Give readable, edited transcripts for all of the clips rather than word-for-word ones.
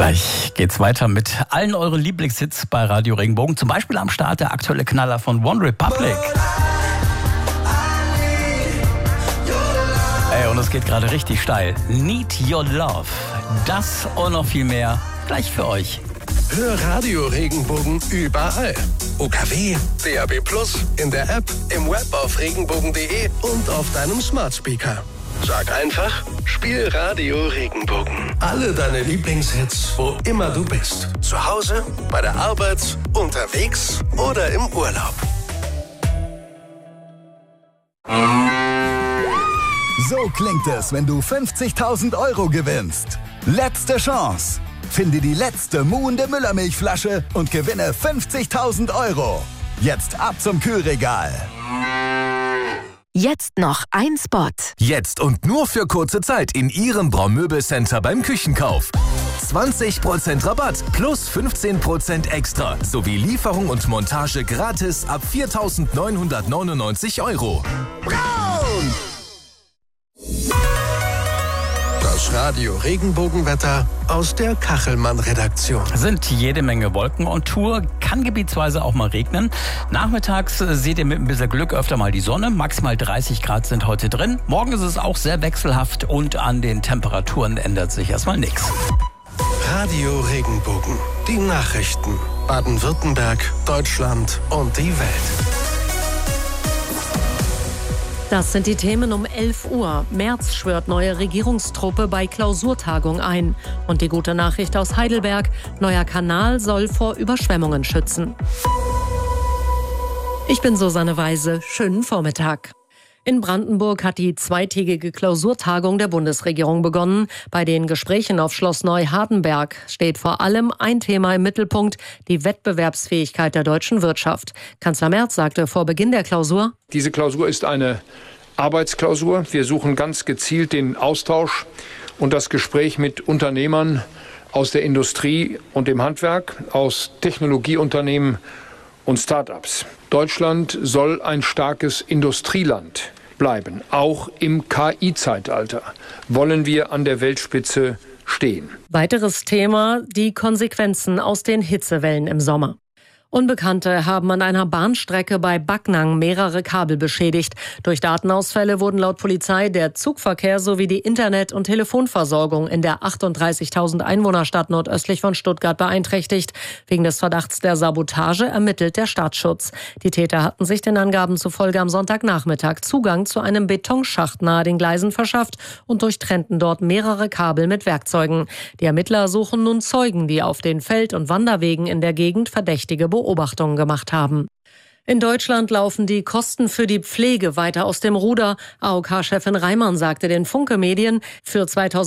Gleich geht's weiter mit allen euren Lieblingshits bei Radio Regenbogen. Zum Beispiel am Start der aktuelle Knaller von OneRepublic. Und es geht gerade richtig steil. Need Your Love. Das und noch viel mehr gleich für euch. Hör Radio Regenbogen überall. UKW, DAB+, in der App, im Web auf regenbogen.de und auf deinem Smart Speaker. Sag einfach, spiel Radio Regenbogen. Alle deine Lieblingshits, wo immer du bist. Zu Hause, bei der Arbeit, unterwegs oder im Urlaub. So klingt es, wenn du 50.000 € gewinnst. Letzte Chance. Finde die letzte muhende Müllermilchflasche und gewinne 50.000 €. Jetzt ab zum Kühlregal. Jetzt noch ein Spot. Jetzt und nur für kurze Zeit in Ihrem Braumöbelcenter beim Küchenkauf. 20% Rabatt plus 15% extra sowie Lieferung und Montage gratis ab 4.999 €. Braun! Das Radio Regenbogenwetter aus der Kachelmann-Redaktion. Sind jede Menge Wolken on Tour, kann gebietsweise auch mal regnen. Nachmittags seht ihr mit ein bisschen Glück öfter mal die Sonne. Maximal 30 Grad sind heute drin. Morgen ist es auch sehr wechselhaft und an den Temperaturen ändert sich erstmal nichts. Radio Regenbogen. Die Nachrichten. Baden-Württemberg, Deutschland und die Welt. Das sind die Themen um 11 Uhr. Merz schwört neue Regierungstruppe bei Klausurtagung ein. Und die gute Nachricht aus Heidelberg: neuer Kanal soll vor Überschwemmungen schützen. Ich bin Susanne Weise. Schönen Vormittag. In Brandenburg hat die zweitägige Klausurtagung der Bundesregierung begonnen. Bei den Gesprächen auf Schloss Neuhardenberg steht vor allem ein Thema im Mittelpunkt: die Wettbewerbsfähigkeit der deutschen Wirtschaft. Kanzler Merz sagte vor Beginn der Klausur: Diese Klausur ist eine Arbeitsklausur. Wir suchen ganz gezielt den Austausch und das Gespräch mit Unternehmern aus der Industrie und dem Handwerk, aus Technologieunternehmen und Start-ups. Deutschland soll ein starkes Industrieland bleiben. Auch im KI-Zeitalter wollen wir an der Weltspitze stehen. Weiteres Thema: die Konsequenzen aus den Hitzewellen im Sommer. Unbekannte haben an einer Bahnstrecke bei Backnang mehrere Kabel beschädigt. Durch Datenausfälle wurden laut Polizei der Zugverkehr sowie die Internet- und Telefonversorgung in der 38.000 Einwohnerstadt nordöstlich von Stuttgart beeinträchtigt. Wegen des Verdachts der Sabotage ermittelt der Staatsschutz. Die Täter hatten sich den Angaben zufolge am Sonntagnachmittag Zugang zu einem Betonschacht nahe den Gleisen verschafft und durchtrennten dort mehrere Kabel mit Werkzeugen. Die Ermittler suchen nun Zeugen, die auf den Feld- und Wanderwegen in der Gegend verdächtige Beobachtungen gemacht haben. In Deutschland laufen die Kosten für die Pflege weiter aus dem Ruder. AOK-Chefin Reimann sagte den Funke-Medien, für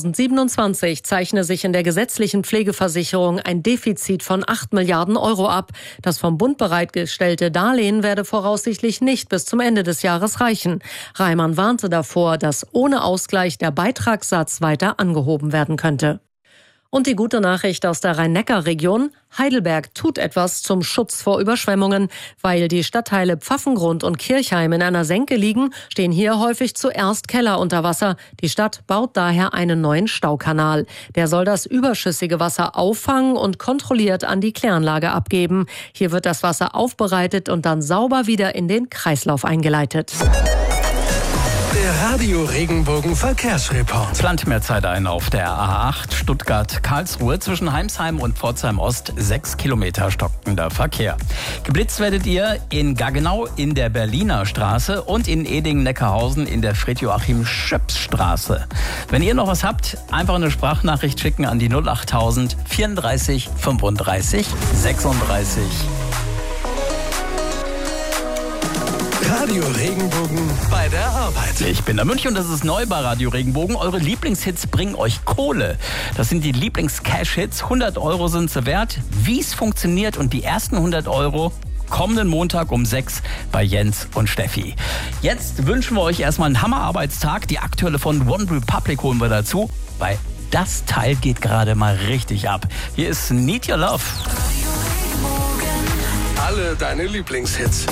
2027 zeichne sich in der gesetzlichen Pflegeversicherung ein Defizit von 8 Milliarden € ab. Das vom Bund bereitgestellte Darlehen werde voraussichtlich nicht bis zum Ende des Jahres reichen. Reimann warnte davor, dass ohne Ausgleich der Beitragssatz weiter angehoben werden könnte. Und die gute Nachricht aus der Rhein-Neckar-Region: Heidelberg tut etwas zum Schutz vor Überschwemmungen. Weil die Stadtteile Pfaffengrund und Kirchheim in einer Senke liegen, stehen hier häufig zuerst Keller unter Wasser. Die Stadt baut daher einen neuen Staukanal. Der soll das überschüssige Wasser auffangen und kontrolliert an die Kläranlage abgeben. Hier wird das Wasser aufbereitet und dann sauber wieder in den Kreislauf eingeleitet. Der Radio Regenbogen Verkehrsreport. Plant mehr Zeit ein auf der A8 Stuttgart-Karlsruhe zwischen Heimsheim und Pforzheim Ost. 6 Kilometer stockender Verkehr. Geblitzt werdet ihr in Gaggenau in der Berliner Straße und in Edingen-Neckarhausen in der Friedrich-Joachim-Schöps-Straße. Wenn ihr noch was habt, einfach eine Sprachnachricht schicken an die 08000 34 35 36. Radio Regenbogen bei der Arbeit. Ich bin der Münch und das ist neu bei Radio Regenbogen. Eure Lieblingshits bringen euch Kohle. Das sind die Lieblings-Cash-Hits. 100 € sind sie wert. Wie es funktioniert und die ersten 100 € kommenden Montag um 6 bei Jens und Steffi. Jetzt wünschen wir euch erstmal einen Hammerarbeitstag. Die aktuelle von OneRepublic holen wir dazu, weil das Teil geht gerade mal richtig ab. Hier ist Need Your Love. Alle deine Lieblingshits.